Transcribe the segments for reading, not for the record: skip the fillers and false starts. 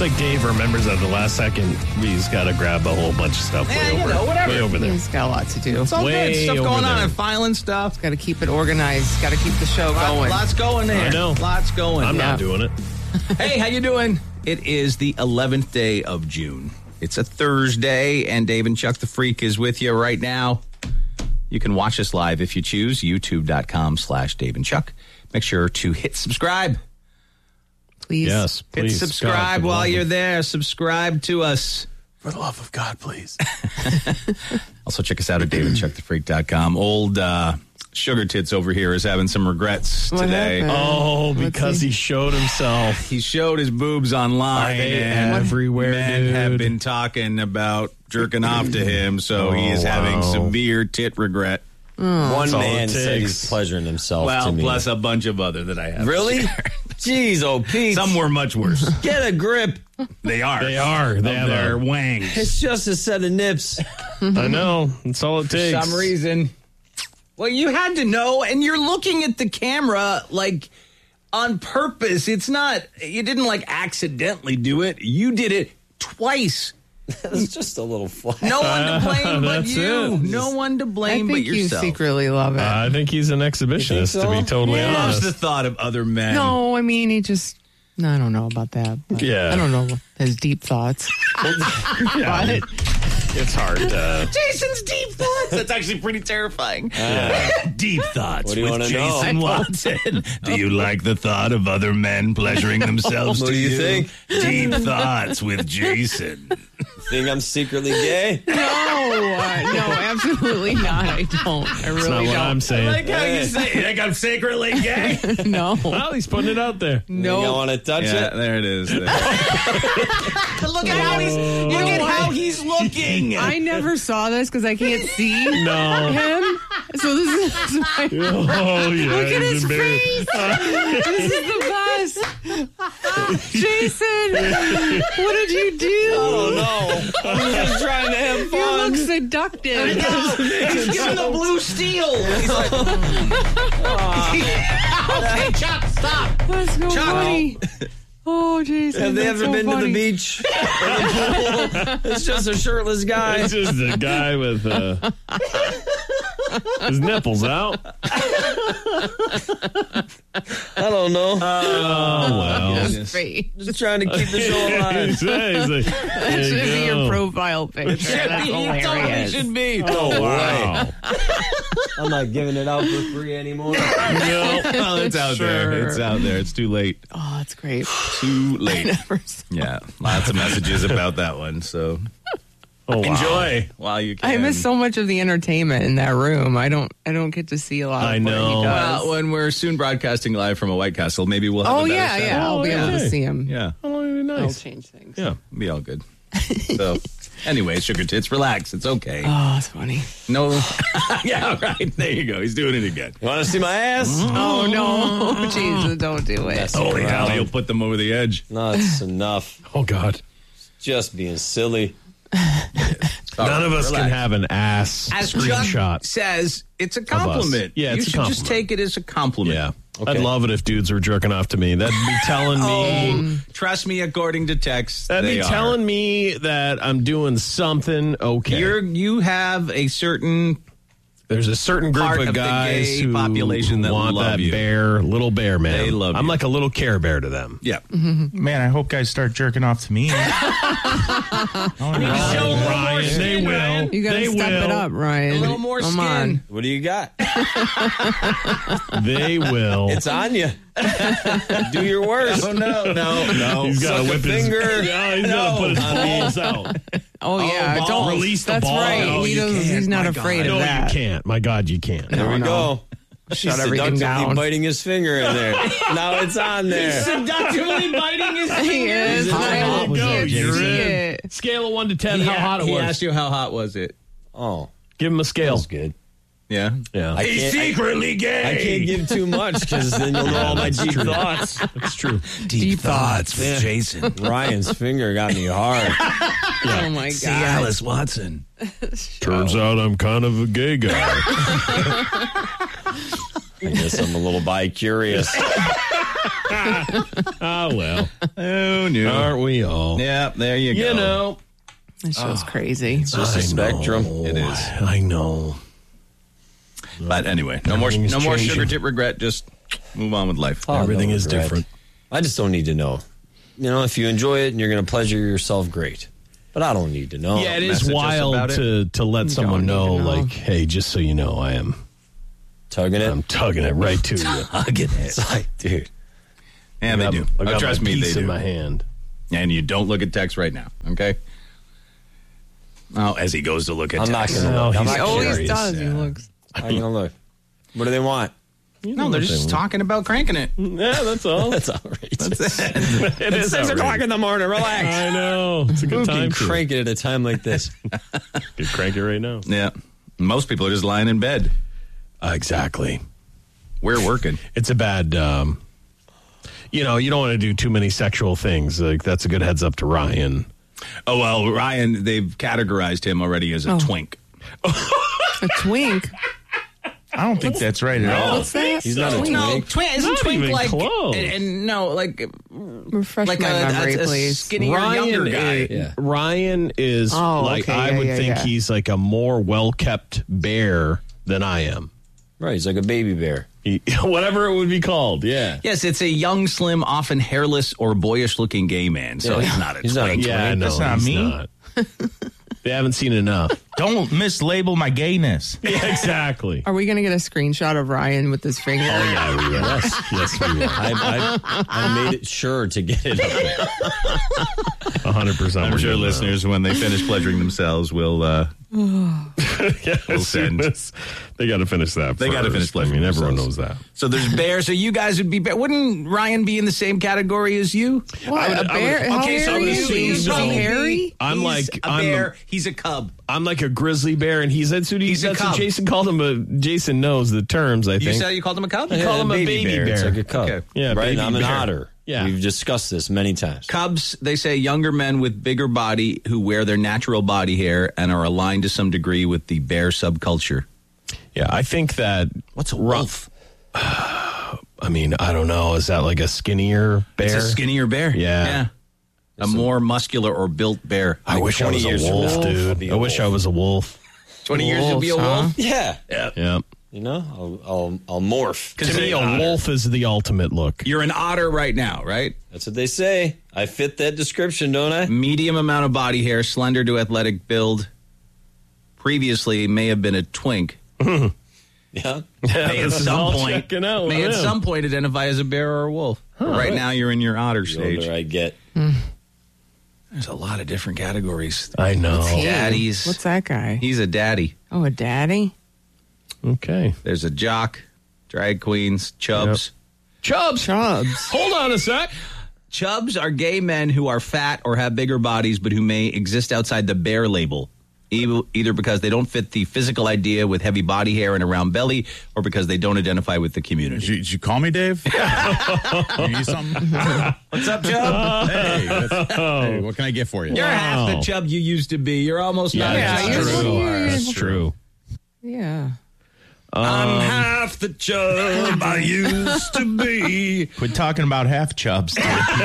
like Dave remembers at the last second. He's got to grab a whole bunch of stuff way over there. He's got a lot to do. It's all good. Stuff going on there. and filing stuff. Got to keep it organized. Got to keep the show going. Lots going there. I know. Lots going. I'm not doing it. Hey, how you doing? It is the 11th day of June. It's a Thursday, and Dave and Chuck the Freak is with you right now. You can watch us live if you choose, youtube.com/Dave and Chuck. Make sure to hit subscribe. Please. Yes, please. Hit subscribe while you're there. Subscribe to us. For the love of God, please. Also, check us out at daveandchuckthefreak.com. Old Sugar Tits over here is having some regrets today. happened? Oh, because he showed himself. He showed his boobs online, and everywhere, men dude. have been talking about jerking off to him, so he is having severe tit regret. One all man it said takes. he's pleasuring himself Well, to me. plus a bunch of other that I have. Really? Jeez, oh, Pete. Some were much worse. Get a grip. They are. They are. They have their a- wangs. It's just a set of nips. I know. That's all it For takes. some reason. Well, you had to know, and you're looking at the camera like on purpose. It's not, you didn't like accidentally do it. You did it twice. It's just a little flash. No one to blame but That's you. it. No one to I blame but think you yourself. secretly love it. I think he's an exhibitionist, so? to be totally He loves honest. the thought of other men. no, I mean, he just... I don't know about that. But Yeah. I don't know his deep thoughts. Yeah, it's hard. Jason's deep thoughts. That's actually pretty terrifying. Deep thoughts What do you with wanna know? Jason Watson. Do you like the thought of other men pleasuring themselves What to do you you? think? Deep thoughts with Jason. Think I'm secretly gay? No, absolutely not. I don't. I That's really not what don't. I'm saying. how you say. You think I'm secretly gay? No. Well, he's putting it out there. No. You want to touch Yeah, it? there it is. Look at how he's. Look at how he's looking. I never saw this because I can't see No. him. So this is my... Oh, yeah. Look at he's his embarrassed. face. This is the best. Jason, what did you do? Oh, no. I'm just trying to have You fun. look seductive. He's giving the blue steel. He's like, okay, Chuck, stop. That's so Chuck. funny. Oh, Jason. Have they that's ever so been to funny. the beach? It's just a shirtless guy. It's just a guy with his nipples out. I don't know. Oh, well. His face. Just trying to keep the show alive. He's like, That should be your profile picture. That's hilarious. should be. Oh, wow. I'm not giving it out for free anymore. No. Well, it's out there. It's out there. It's too late. Oh, that's great. Too late. Never saw- Yeah, lots of messages about that one. So Oh, wow. enjoy while you can. I miss so much of the entertainment in that room. I don't get to see a lot of I what know. he does. When we're soon broadcasting live from a White Castle, maybe we'll have Oh a better yeah, set. yeah. I'll be able okay. to see him. Yeah, Oh, that'd be I'll nice. change things. Yeah. be all good. So, anyway, Sugar Tits, relax. It's okay. Oh, it's funny. No. Yeah, right. There you go. He's doing it again. You want to see my ass? Oh no, Jesus, don't do it. That's Holy around. hell, he'll put them over the edge. No, it's enough. Oh, God. Just being silly. None of us relax. can have an ass As Chuck screenshot. says, it's a compliment. Yeah, it's you a should compliment. just take it as a compliment. Yeah. Okay. I'd love it if dudes were jerking off to me. That'd be telling me. Trust me, according to text, That'd they be are. telling me that I'm doing something okay. You have a certain There's a certain group part of of the guys gay who population that want love that you. little bear man. They love I'm you. like a little Care Bear to them. yeah. Man, I hope guys start jerking off to me. Ryan, they will. You gotta they step will. it up, Ryan. A little more Come skin. on. What do you got? They will. It's on you. Do your worst. Oh, no. He's got to Suck a whip his finger. Yeah, he's got to put his balls out. Oh yeah, balls. don't Release the That's ball. right. No, He you doesn't, can't. he's not My afraid God. of No, that. you can't. My God, you can't. There we no. go. Shut He's everything seductively down. biting his finger in there. Now it's on there. Seductively biting his He is. How I hot was can't it, see Jason? it. Scale of 1 to 10, how hot it He was. asked you how hot was it. Oh, Give him a scale. that's good. Yeah. Yeah, I can't, secretly gay. I can't give too much because then you'll know all my deep thoughts. that's true. Deep thoughts with Jason. Ryan's finger got me hard. Oh my See god. Alice Watson. Turns out I'm kind of a gay guy. I guess I'm a little bi-curious. Oh, well. Oh, no. Aren't we all? Yeah, there you go. You know. That show's crazy. It's just a spectrum. It is. I know. But anyway, no more sugar tip regret. Just move on with life. Oh, Everything no is regret. different. I just don't need to know. You know, if you enjoy it and you're going to pleasure yourself, great. But I don't need to know. Yeah, it is message us wild about to let someone know, need to know. like, hey, just so you know, I'm Tugging tugging it right to you. Tugging it. It's like, dude. Yeah, they do. I got Trust my me, piece they in do. my hand. And you don't look at text right now, okay? Oh, as he goes to look at I'm not text. going to No, look. I'm he's He not always curious, does. He yeah. looks. I'm going to look. What do they want? No, they're just talking about cranking it. Yeah, that's all. That's outrageous. It is 6 o'clock in the morning. Relax. I know. It's a good Who time can to crank it at a time like this? Could crank it right now. Yeah. Most people are just lying in bed. Exactly. We're working. It's a bad, you know, you don't want to do too many sexual things. Like, that's a good heads up to Ryan. Oh, well, Ryan, they've categorized him already as a twink. A twink. I don't think that's right at all. What's that? He's not a Twink. twink. Isn't Not twink even like... close. And no, like Refresh like my memory, a please. skinnier, younger guy. Yeah. Ryan is Oh, like, okay, I yeah, would yeah, think yeah. he's like a more well-kept bear than I am. Right, he's like a baby bear. Whatever it would be called, yeah. Yes, it's a young, slim, often hairless or boyish-looking gay man. So Yeah. he's not a He's not a twink. Yeah, no, That's not he's me. not. They haven't seen enough. Don't mislabel my gayness. Yeah, exactly. Are we going to get a screenshot of Ryan with his finger? Oh, yeah, we will. Yes, we will. I made it sure to get it up there. 100%. I'm we're sure doing listeners, when they finish pleasuring themselves, will... that. Yeah, We'll as soon send. as they got to finish that. They gotta first. finish I mean, everyone knows themselves. that. So there's bear. So you guys would be... Wouldn't Ryan be in the same category as you? What, a bear? How okay, so I hairy would is assume he? Is he so. hairy? I'm He's like a bear. He's a cub. I'm like a grizzly bear, and that's what He's a that's what cub. Jason called him. Jason knows the terms. I You think. said you called him a cub? You call him a baby bear. It's like a cub. Okay. Yeah, right. baby And I'm an bear. otter. Yeah. We've discussed this many times. Cubs, they say younger men with bigger body who wear their natural body hair and are aligned to some degree with the bear subculture. Yeah, I think that. What's a wolf? I mean, I don't know. Is that like a skinnier bear? It's a skinnier bear. Yeah. A more muscular or built bear. I wish I 20 was a years from wolf, now, I'll dude. be I a wish I wolf. was a wolf. 20 years you'll be a Wolves, huh? wolf? Yeah. Yeah. You know, I'll morph. To me, a wolf is the ultimate look. You're an otter right now, right? That's what they say. I fit that description, don't I? Medium amount of body hair, slender to athletic build. Previously may have been a twink. Yeah. May at This is some all point checking out. may at Yeah. some point identify as a bear or a wolf. But right now you're in your otter The stage. older I get. There's a lot of different categories. I know. Daddies. What's that guy? He's a daddy. Oh, a daddy? Okay. There's a jock, drag queens, chubs. Chubs. Chubs. Hold on a sec. Chubs are gay men who are fat or have bigger bodies but who may exist outside the bear label, either because they don't fit the physical idea with heavy body hair and a round belly or because they don't identify with the community. Did you call me, Dave? You need something? What's up, Chub? Hey, what can I get for you? You're half the chub you used to be. You're almost not. Yeah, a you're- chub. That's true. Yeah. I'm half the chub I used to be. Quit talking about half chubs.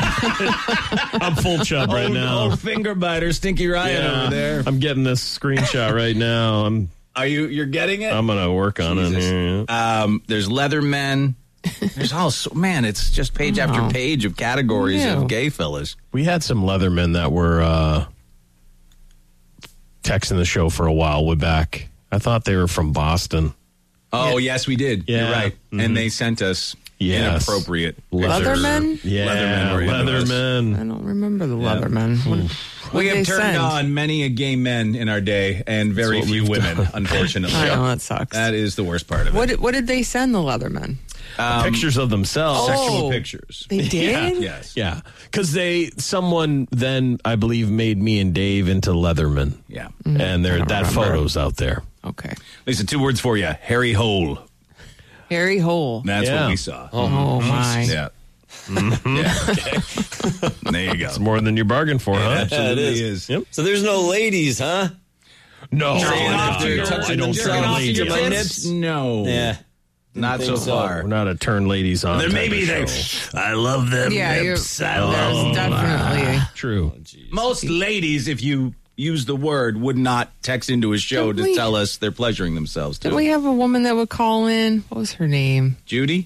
I'm full chub right now. Old finger biter, Stinky Ryan over there. I'm getting this screenshot right now. You're getting it? I'm gonna work on it here. There's leather men. There's also, man, it's just page after page of categories Ew. of gay fellas. We had some Leathermen that were texting the show for a while way back. I thought they were from Boston. Oh, yes, we did. Yeah. You're right. Mm-hmm. And they sent us Yes. inappropriate Leathermen? Yeah, Leathermen were into us. Leathermen. I don't remember the Leatherman. What We did have they turned send? on many a gay men in our day and very few women, unfortunately. I know, that sucks. That is the worst part of it. What did they send the Leathermen? Pictures of themselves. Sexual Oh. pictures. They did? Yes. Yeah, because someone then I believe made me and Dave into Leatherman, Yeah. and that remember. photo's out there. Okay. Lisa, 2 words for you. Hairy hole. Harry Hole. That's Yeah. what we saw. Oh, my. Yeah. Yeah. Okay. There you go. It's more than you bargained for, It huh? absolutely Yeah, it is. Yep. So there's no ladies, huh? No, Jerking off no, to- I touching don't themselves think to ladies. your my tits? nips? No. Yeah. Not so think so. far. We're not a turn ladies on. Then type maybe of they. show. I love them Yeah, lips. I there's love definitely. True. Most ladies, if you use the word, would not text into a show Didn't to we- tell us they're pleasuring themselves too. Didn't we have a woman that would call in? What was her name? Judy?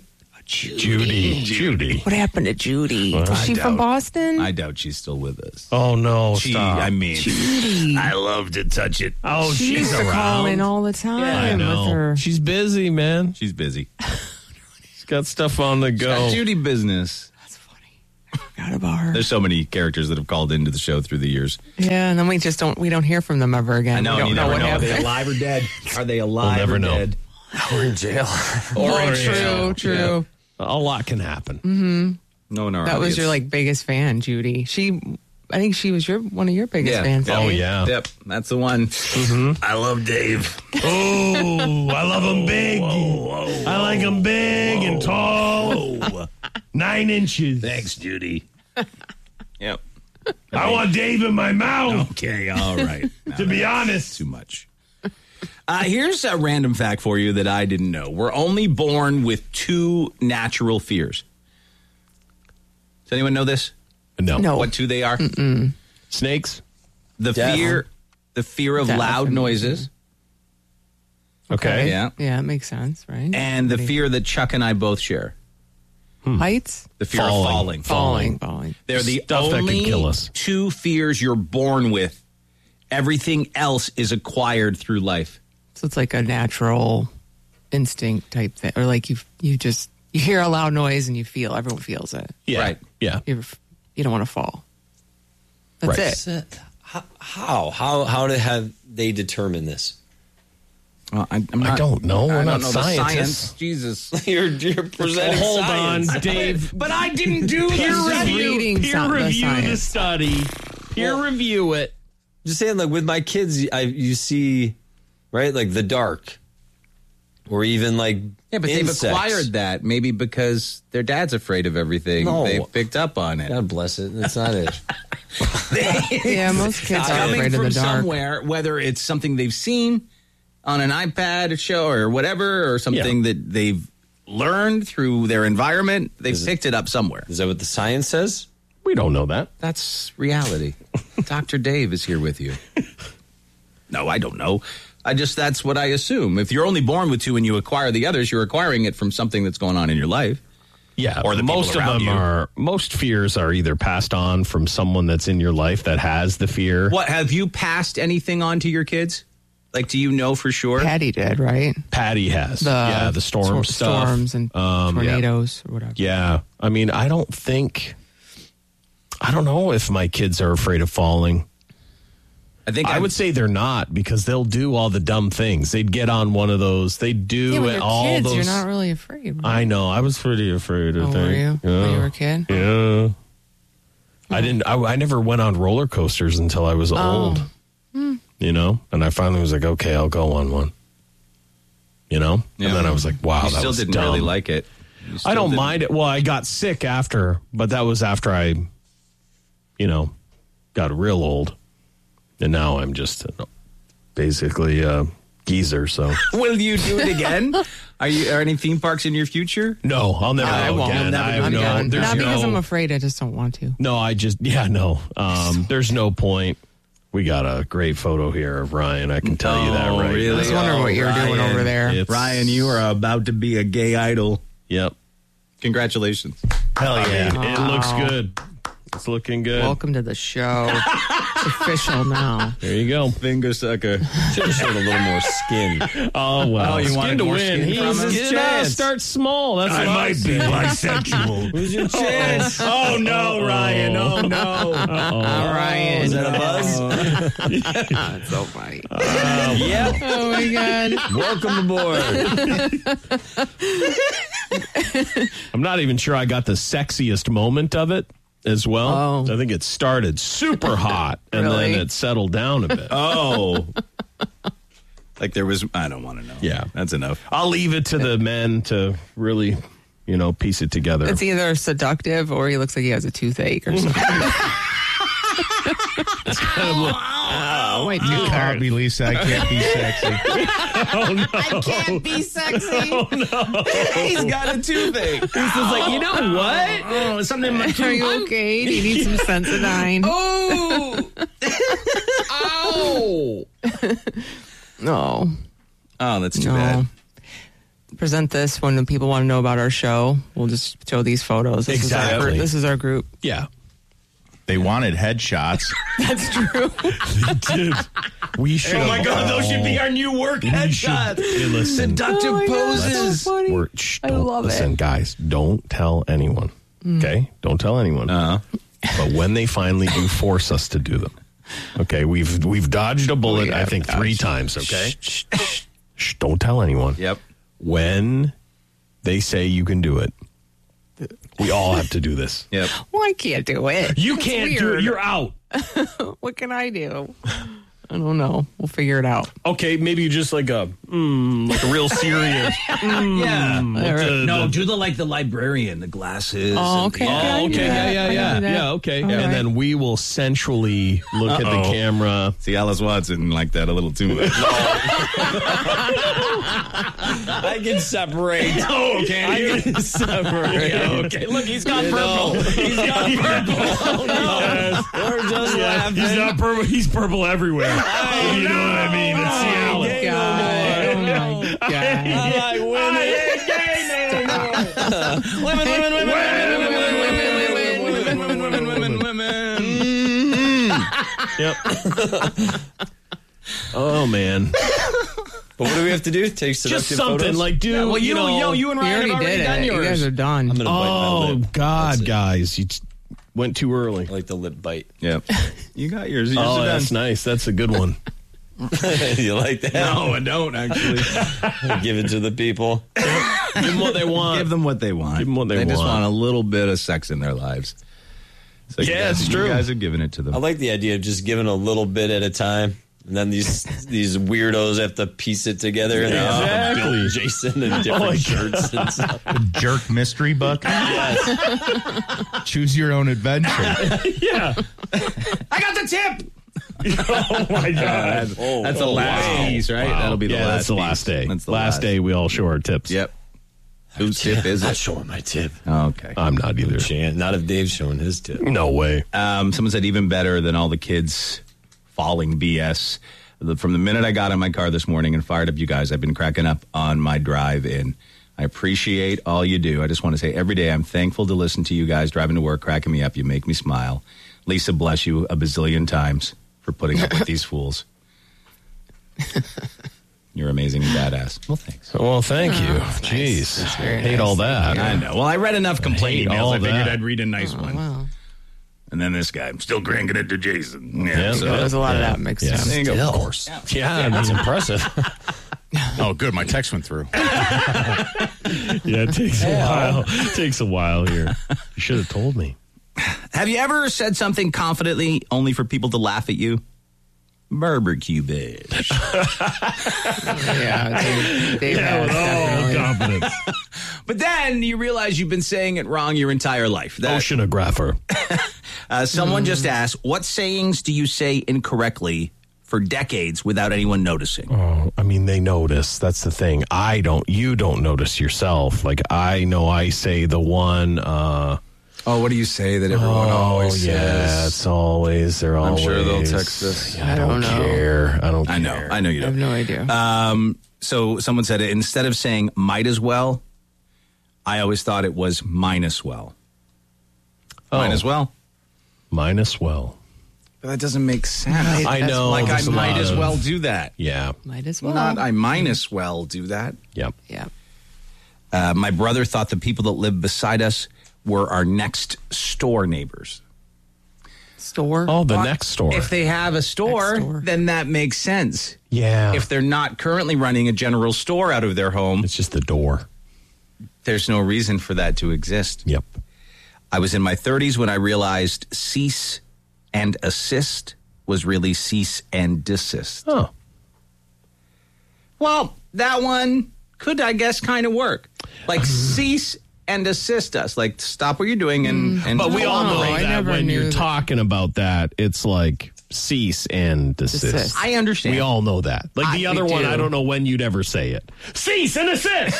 Judy. What happened to Judy? Well, Was I she from doubt- Boston? I doubt she's still with us. Oh no! She, Stop. I mean, Judy. I love to touch it. oh, She she's used to call in around. all the time I know. with her. She's busy, man. She's busy. She's got stuff on the go. Got Judy business. That's funny. I forgot about her. There's so many characters that have called into the show through the years. Yeah, and then we don't hear from them ever again. I know. We don't You know never what know. Are they happened. alive or dead? Are they alive never or know. dead? We're in jail. Oh, true. A lot can happen. No, no. That was your biggest fan, Judy. I think she was one of your biggest fans. Oh, right? yeah. Yep, that's the one. I love Dave. Oh, I love them big. I like them big and tall. 9 inches. Thanks, Judy. Yep. I want Dave in my mouth, Okay, all right. to be honest. Too much. Here's a random fact for you that I didn't know. We're only born with 2 natural fears. Does anyone know this? No. What 2 they are? Snakes? The Death. fear of Death. loud noises, Okay. Yeah. Yeah, it makes sense, right? and the fear that Chuck and I both share. Heights? The fear of falling. Falling. They're the Stuff that could only kill us. 2 fears you're born with. Everything else is acquired through life. So it's like a natural instinct type thing. Or like you hear a loud noise and everyone feels it. Yeah. Right. Yeah. You don't want to fall. That's Right. it. How have they determined this? Well, I'm not, I don't know. We're I not don't know the scientists. science. Jesus. You're presenting Hold science. on, Dave. But I didn't do Peer just review. reading Peer the review the science. study. Peer review it. Just saying, like with my kids, you see, right, like the dark, or even like Yeah, but insects. they've acquired that maybe because their dad's afraid of everything. No. They've picked up on it. God bless it. That's not it. Yeah, most kids It's are coming afraid of from the dark. somewhere, whether it's something they've seen on an iPad show or whatever, or something that they've learned through their environment. They've picked it up somewhere. Is that what the science says? We don't know that. That's reality. Dr. Dave is here with you. No, I don't know. That's what I assume. If you're only born with 2 and you acquire the others, you're acquiring it from something that's going on in your life. Yeah, Or the people most of around them you. most fears are either passed on from someone that's in your life that has the fear. What, have you passed anything on to your kids? Like, do you know for sure? Patty did, right? Patty has. The storm stuff. Storms and tornadoes or whatever. Yeah. I mean, I don't know if my kids are afraid of falling. I would say they're not, because they'll do all the dumb things. They'd get on one of those. They do Yeah, when you're all kids, those. you're not really afraid. Right? I know. I was pretty afraid of Oh, things. were you? Yeah. When you were a kid? Yeah. I didn't. I never went on roller coasters until I was old. You know, and I finally was like, okay, I'll go on one. You know, Yeah. and then I was like, wow, You that still was didn't dumb. really like it. You I still don't didn't. mind it. Well, I got sick after, but that was after I, got real old, and now I'm just basically a geezer. So Will you do it again? Are any theme parks in your future? no, I'll never I go won't. again. Never I do have it no. again. There's Not because no- I'm afraid. I just don't want to. No, there's no point. We got a great photo here of Ryan. I can tell you that Oh, right really? I was wondering what you were doing Ryan. over there. It's- Ryan, you are about to be a gay idol. Yep. Congratulations. Hell yeah. It looks good. It's looking good. Welcome to the show. It's official now. There you go. Finger sucker. Should have showed a little more skin. Oh, well. Oh, you Skin wanted to more win. skin from him? He's Chance. start small. That's what I be bisexual. Who's your chance? Oh, no, Ryan. Oh, no. Ryan. Is that a buzz? It's so funny. Yep. Oh my God. Welcome aboard. I'm not even sure I got the sexiest moment of it as well. Oh. I think it started super hot and Really? then it settled down a bit. Oh. Like there was, I don't want to know. Yeah. That's enough. I'll leave it to the men to really, piece it together. It's either seductive or he looks like he has a toothache or something. Oh, my You caught me, Lisa. I can't be sexy. I can't be sexy. He's got a toothache. He's just like, you know what? Oh, something in my Are you okay? Do you need some Sensodyne? Oh! Ow! No. Oh, that's too No. bad. Present this when the people want to know about our show. We'll just show these photos. Exactly. This is our group. Yeah. They wanted headshots. That's true. Dude, we should. Oh my God, those should be our new work headshots. Hey, listen. Seductive Oh my God, that's poses. so funny. I love listen, it. guys, don't tell anyone. Okay? Don't tell anyone. But when they finally do force us to do them, okay, we've dodged a bullet, I think, 3 times, okay? Shh, don't tell anyone. Yep. When they say you can do it, we all have to do this. Yep. Well, I can't do it. You It's can't do it. weird. You're out. What can I do? I don't know. We'll figure it out. Okay, maybe just like a real serious. Yeah. No, do the librarian, the glasses. Oh, okay. Oh, okay. Yeah. Okay. All And right. then we will sensually look at the camera. See Alice Watson like that a little too much. I can separate. Oh, can you? I can separate. Okay, look, he's got purple. He's got purple. Oh, no. We're just laughing. He's not purple. He's purple everywhere. You know what I mean? It's Cialis. God. Oh, my God. I like Yep. Oh man. But what do we have to do? Take seductive Just something photos? like, dude. Well, you know. you and We Ryan already have already did done it. You yours. guys are done. I'm gonna bite my Oh lip. God, guys, you went too early. I like the lip bite. Yep. You got yours. Oh, are done. that's nice. That's a good one. You like that? No, I don't actually. Give it to the people. Give them what they want. Give them what they want. Give them what they just want. want a little bit of sex in their lives. So Yeah, it's true. You guys have given it to them. I like the idea of just giving a little bit at a time. And then these weirdos have to piece it together. And Exactly. Bill Jason in different my shirts and stuff. Jerk mystery book. Choose your own adventure. Yeah. I got the tip. Oh my God. That's the last piece, right? Wow. That'll be the Yeah, last. that's the last piece. day. That's the last day we all show our tips. Yep. Whose tip is Not it? showing my tip. Oh, okay. I'm not either. Not if Dave's showing his tip. No way. Someone said even better than all the kids falling BS. From the minute I got in my car this morning and fired up you guys, I've been cracking up on my drive in. I appreciate all you do. I just want to say every day I'm thankful to listen to you guys driving to work, cracking me up. You make me smile. Lisa, bless you a bazillion times for putting up with these fools. You're amazing and badass. Well, thanks. Well, thank you. nice. Jeez. That's very Hate nice. all that. I know. Well, I read enough complaint hate emails. all I figured that. I'd read a nice one. Wow. And then this guy, I'm still cranking it to Jason. Yeah, so There's a lot of that mixed in. there you go. Of course. Yeah, that's impressive. Oh, good. My text went through. Yeah, it takes a while. It takes a while here. You should have told me. Have you ever said something confidently only for people to laugh at you? Barbecue bitch. Yeah, Dave has definitely. confidence. But then you realize you've been saying it wrong your entire life. Oceanographer. Someone just asked, what sayings do you say incorrectly for decades without anyone noticing? Oh, I mean, they notice. That's the thing. I don't. You don't notice yourself. Like, I know I say the one. Oh, what do you say that everyone always yeah, says? it's always. They're I'm always. sure they'll text us. I don't know. care. I don't. I know. care. I know you I have don't. no idea. So someone said, instead of saying might as well, I always thought it was might as well. Might as well. Mine as well. But that doesn't make sense. I know. Like I there's a might lot as of- well do that. Yeah. Might as well. Not I might as well do that. Yep. Yeah. My brother thought the people that lived beside us were our next store neighbors. Store. Oh, the next store. If they have a store, Next door. then that makes sense. yeah. If they're not currently running a general store out of their home, it's just the door. there's no reason for that to exist. Yep. I was in my 30s when I realized cease and assist was really cease and desist. Oh. Well, that one could, I guess, kind of work. Like cease and assist us. Like, stop what you're doing and But we all know Oh, I that never when knew you're that. talking about that, it's like cease and desist. Desist. I understand. We all know that. Like the other we one, do. I don't know when you'd ever say it. Cease and assist.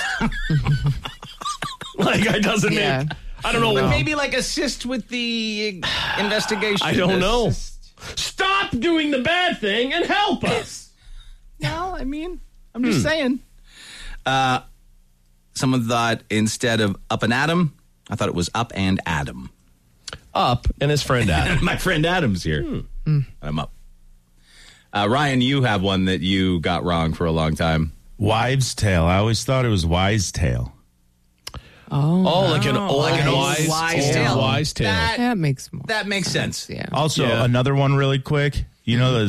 Like, it doesn't Yeah. make. I don't know. But maybe like assist with the investigation. I don't know. Assist. Stop doing the bad thing and help us. No, I mean, I'm just saying. Someone thought instead of up and Adam, I thought it was up and Adam. Up and his friend Adam. My friend Adam's here. I'm up. Ryan, you have one that you got wrong for a long time. Wives' tale. I always thought it was wise tale. Oh, like an old wise tale. wise tale. That makes more That makes sense. Yeah. Also, Yeah. another one really quick. You know